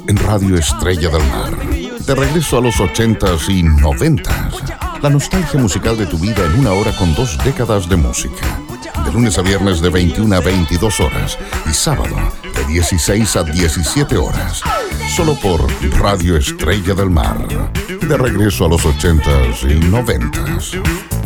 en Radio Estrella del Mar. De regreso a los 80s y 90s. La nostalgia musical de tu vida en una hora con 2 décadas de música. De lunes a viernes de 21 a 22 horas y sábado de 16 a 17 horas. Solo por Radio Estrella del Mar. De regreso a los 80s y 90s.